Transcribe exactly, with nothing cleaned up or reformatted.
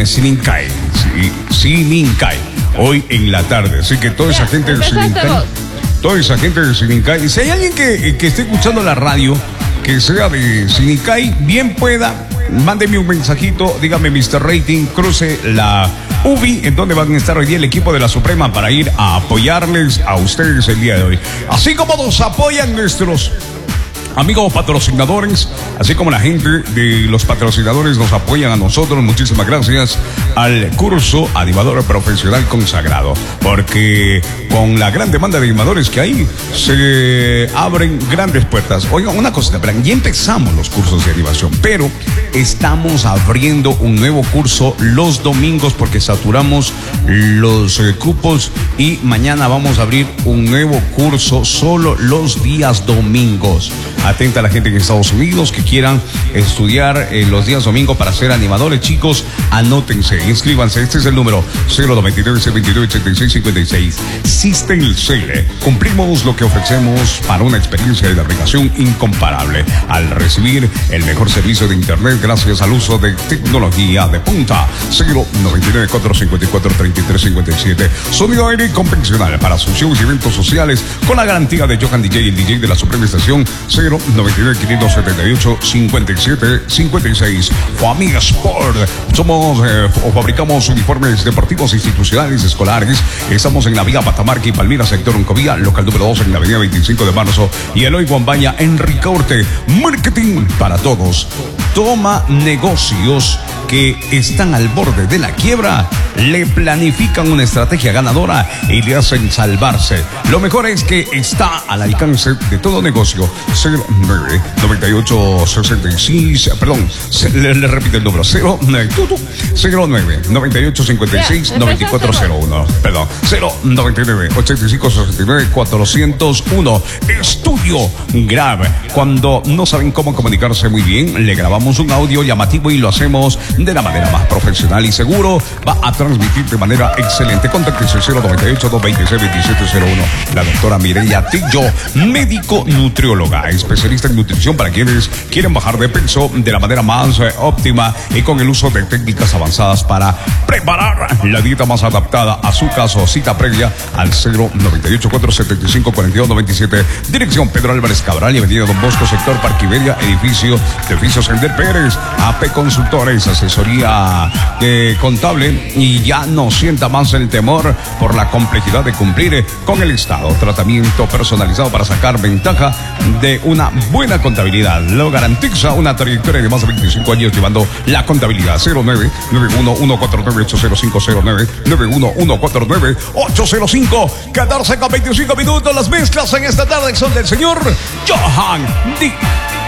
en Sinincay. Sí, Sinincay. Hoy en la tarde. Así que toda esa gente de Sinincay. Toda esa gente de Sinincay. Si hay alguien que, que esté escuchando la radio, que sea de Sinincay, bien pueda, mándeme un mensajito, dígame mister Rating, cruce la U B I, en donde van a estar hoy día el equipo de la Suprema para ir a apoyarles a ustedes el día de hoy. Así como nos apoyan nuestros amigos patrocinadores, así como la gente de los patrocinadores nos apoyan a nosotros, muchísimas gracias al curso Animador Profesional Consagrado, porque con la gran demanda de animadores que hay, se abren grandes puertas. Oigan, una cosita, ya empezamos los cursos de animación, pero estamos abriendo un nuevo curso los domingos porque saturamos los eh, cupos, y mañana vamos a abrir un nuevo curso solo los días domingos. Atenta a la gente en Estados Unidos que quieran estudiar eh, los días domingos para ser animadores, chicos, anótense, inscríbanse. Este es el número cero noventa y nueve, cero veintidós, ochenta y seis cincuenta y seis. System Cele. Cumplimos lo que ofrecemos para una experiencia de navegación incomparable al recibir el mejor servicio de internet gracias al uso de tecnología de punta. Cero noventa y nueve, cuatrocientos cincuenta y cuatro, treinta y tres cincuenta y siete. Sonido aire convencional para sus shows y eventos sociales con la garantía de Johan D J, el D J de la Suprema Estación. Cero noventa y nueve, quinientos setenta y ocho, cincuenta y siete cincuenta y seis. Familia Sport. Somos eh, o fabricamos uniformes deportivos, institucionales, escolares. Estamos en la vía Patamarca y Palmira, sector Oncovía, local número dos en la avenida veinticinco de marzo y Eloy Guambaña en Ricaurte. Marketing para todos. Toma negocios que están al borde de la quiebra, le planifican una estrategia ganadora y le hacen salvarse. Lo mejor es que está al alcance de todo negocio. cero nueve, noventa y ocho, sesenta y seis, perdón, le, le repito el número, cero nueve, noventa y ocho, cincuenta y seis, noventa y cuatro cero uno, perdón, cero noventa y nueve, ochenta y cinco, sesenta y nueve, cuatrocientos uno. Estudio Grab. Cuando no saben cómo comunicarse muy bien, le grabamos un audio llamativo y lo hacemos de la manera más profesional y seguro. Va a transmitir de manera excelente. Contáctese cero noventa y ocho, doscientos veintiséis, veintisiete cero uno. La doctora Mireya Tillo, médico nutrióloga, especialista en nutrición para quienes quieren bajar de peso de la manera más eh, óptima y con el uso de técnicas avanzadas para preparar la dieta más adaptada a su caso. Cita previa al cero noventa y ocho, cuatrocientos setenta y cinco, cuarenta y dos noventa y siete. Dirección Pedro Álvarez Cabral y Avenida Don Bosco, sector Parque Iberia, edificio de oficios Sender Pérez. A P Consultores, asesoría eh, contable, y ya no sienta más el temor por la complejidad de cumplir eh, con el Estado. Tratamiento personalizado para sacar ventaja de una buena contabilidad. Lo garantiza una trayectoria de más de veinticinco años llevando la contabilidad. Cero nueve, nueve uno uno cuatro nueve, ocho cero cinco, cero nueve, nueve uno uno cuatro nueve, ocho cero cinco. catorce con veinticinco minutos. Las mezclas en esta tarde son del señor Johan D.